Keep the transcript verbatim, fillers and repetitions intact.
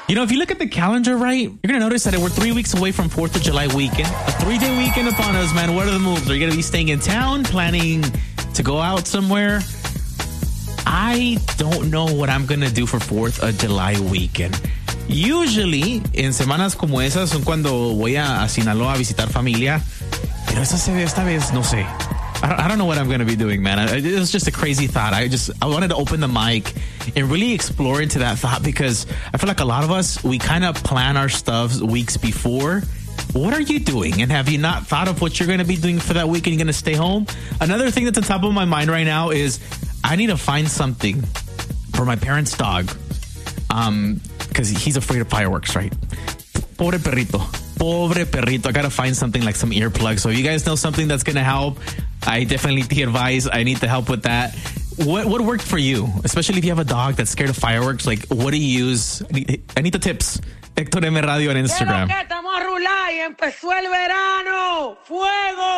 You know, if you look at the calendar right, you're going to notice that we're three weeks away from fourth of July weekend. A three-day weekend upon us, man. What are the moves? Are you going to be staying in town, planning to go out somewhere? I don't know what I'm going to do for fourth of July weekend. Usually, en semanas como esas son cuando voy a, a Sinaloa a visitar familia. Pero esta, esta vez, no sé. I don't, I don't know what I'm going to be doing, man. I, it was just a crazy thought. I just, I wanted to open the mic and really explore into that thought because I feel like a lot of us, we kind of plan our stuff weeks before. What are you doing? And have you not thought of what you're going to be doing for that week and you're going to stay home? Another thing that's on top of my mind right now is I need to find something for my parents' dog. Um, because he's afraid of fireworks, right? Pobre perrito. Pobre perrito. I got to find something like some earplugs. So if you guys know something that's going to help, I definitely need advice. I need the help with that. What what worked for you? Especially if you have a dog that's scared of fireworks. Like, what do you use? I need, I need the tips. Héctor M. Radio on Instagram. Estamos a rular y empezó el verano. ¡Fuego!